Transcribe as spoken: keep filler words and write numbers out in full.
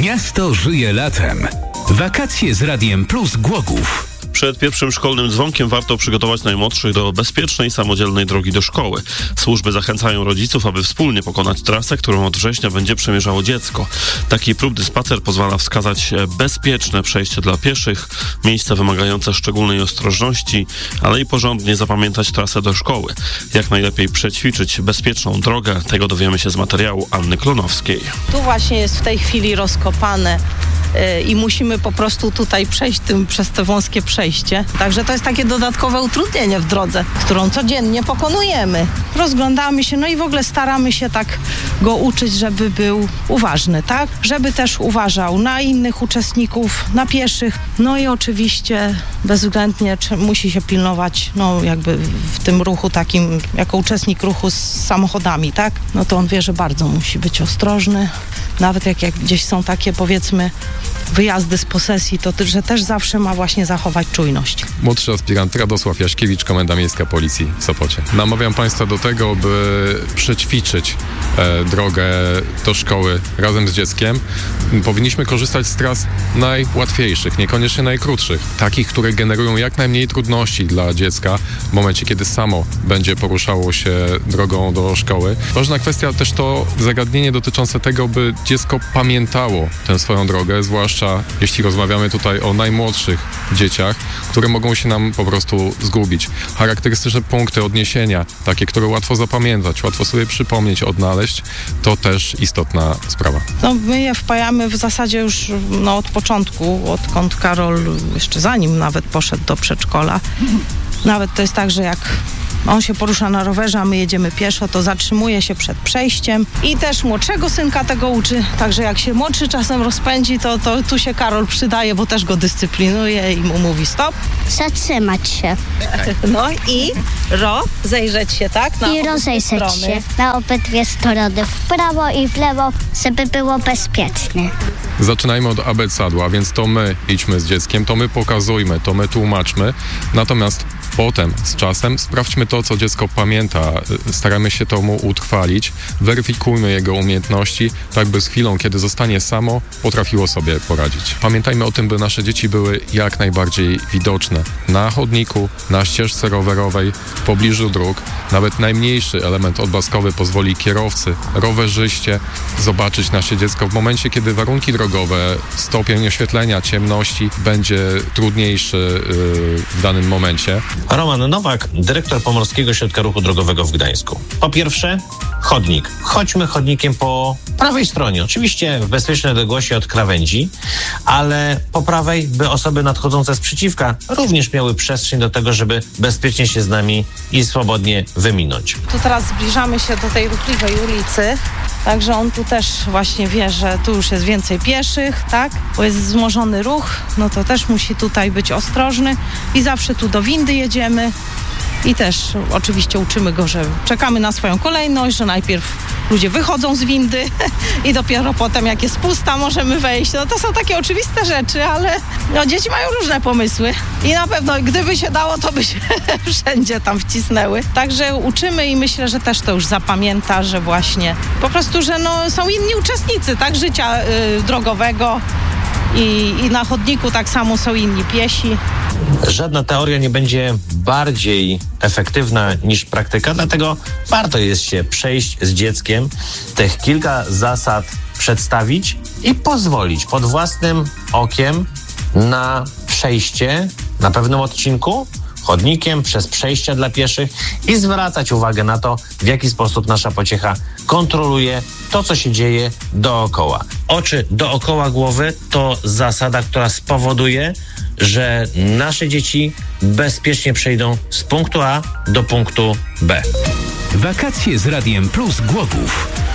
Miasto żyje latem. Wakacje z Radiem Plus Głogów. Przed pierwszym szkolnym dzwonkiem warto przygotować najmłodszych do bezpiecznej, samodzielnej drogi do szkoły. Służby zachęcają rodziców, aby wspólnie pokonać trasę, którą od września będzie przemierzało dziecko. Taki próbny spacer pozwala wskazać bezpieczne przejście dla pieszych, miejsce wymagające szczególnej ostrożności, ale i porządnie zapamiętać trasę do szkoły. Jak najlepiej przećwiczyć bezpieczną drogę, tego dowiemy się z materiału Anny Klonowskiej. Tu właśnie jest w tej chwili rozkopane i musimy po prostu tutaj przejść tym, przez te wąskie przejście. Także to jest takie dodatkowe utrudnienie w drodze, którą codziennie pokonujemy. Rozglądamy się, no i w ogóle staramy się tak go uczyć, żeby był uważny, tak? Żeby też uważał na innych uczestników, na pieszych. No i oczywiście bezwzględnie musi się pilnować, no jakby w tym ruchu takim, jako uczestnik ruchu z samochodami, tak? No to on wie, że bardzo musi być ostrożny. Nawet jak, jak gdzieś są takie, powiedzmy, wyjazdy z posesji, to że też zawsze ma właśnie zachować czujność. Młodszy aspirant Radosław Jaśkiewicz, Komenda Miejska Policji w Sopocie. Namawiam Państwa do tego, by przećwiczyć e, drogę do szkoły razem z dzieckiem. Powinniśmy korzystać z tras najłatwiejszych, niekoniecznie najkrótszych. Takich, które generują jak najmniej trudności dla dziecka w momencie, kiedy samo będzie poruszało się drogą do szkoły. Ważna kwestia też to zagadnienie dotyczące tego, by dziecko pamiętało tę swoją drogę, zwłaszcza jeśli rozmawiamy tutaj o najmłodszych dzieciach, które mogą się nam po prostu zgubić. Charakterystyczne punkty odniesienia, takie, które łatwo zapamiętać, łatwo sobie przypomnieć, odnaleźć, to też istotna sprawa. No, my je wpajamy w zasadzie już no, od początku, odkąd Karol, jeszcze zanim nawet poszedł do przedszkola. Nawet to jest tak, że jak on się porusza na rowerze, a my jedziemy pieszo, to zatrzymuje się przed przejściem i też młodszego synka tego uczy, także jak się młodszy czasem rozpędzi, to, to tu się Karol przydaje, bo też go dyscyplinuje i mu mówi stop. Zatrzymać się. No i ro, zejrzeć się, tak? Na I rozejrzeć się na obydwie strony, w prawo i w lewo, żeby było bezpiecznie. Zaczynajmy od abecadu, a więc to my idźmy z dzieckiem, to my pokazujmy, to my tłumaczmy, natomiast potem z czasem sprawdźmy to, co dziecko pamięta, staramy się to mu utrwalić, weryfikujmy jego umiejętności, tak by z chwilą, kiedy zostanie samo, potrafiło sobie poradzić. Pamiętajmy o tym, by nasze dzieci były jak najbardziej widoczne na chodniku, na ścieżce rowerowej, w pobliżu dróg. Nawet najmniejszy element odblaskowy pozwoli kierowcy, rowerzyście zobaczyć nasze dziecko w momencie, kiedy warunki drogowe, stopień oświetlenia, ciemności będzie trudniejszy yy, w danym momencie. Roman Nowak, dyrektor Pomorskiego Ośrodka Ruchu Drogowego w Gdańsku. Po pierwsze, chodnik. Chodźmy chodnikiem po prawej stronie. Oczywiście w bezpiecznej odległości od krawędzi, ale po prawej, by osoby nadchodzące z przeciwka również miały przestrzeń do tego, żeby bezpiecznie się z nami i swobodnie wyminąć. Tu teraz zbliżamy się do tej ruchliwej ulicy, także on tu też właśnie wie, że tu już jest więcej pieszych, tak? Bo jest wzmożony ruch, no to też musi tutaj być ostrożny i zawsze tu do windy jedziemy. I też oczywiście uczymy go, że czekamy na swoją kolejność, że najpierw ludzie wychodzą z windy i dopiero potem, jak jest pusta, możemy wejść. No to są takie oczywiste rzeczy, ale no, dzieci mają różne pomysły i na pewno gdyby się dało, to by się wszędzie tam wcisnęły. Także uczymy i myślę, że też to już zapamięta, że właśnie po prostu, że no, są inni uczestnicy, tak, życia y, drogowego i, i na chodniku tak samo są inni piesi. Żadna teoria nie będzie bardziej efektywna niż praktyka, dlatego warto jest się przejść z dzieckiem, tych kilka zasad przedstawić i pozwolić pod własnym okiem na przejście na pewnym odcinku chodnikiem, przez przejścia dla pieszych i zwracać uwagę na to, w jaki sposób nasza pociecha kontroluje to, co się dzieje dookoła. Oczy dookoła głowy to zasada, która spowoduje, że nasze dzieci bezpiecznie przejdą z punktu A do punktu B. Wakacje z Radiem Plus Głogów.